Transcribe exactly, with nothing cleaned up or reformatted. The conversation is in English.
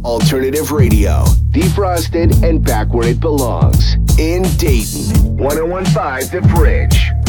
Alternative radio. Defrosted and back where it belongs. In Dayton. one oh one point five The Bridge.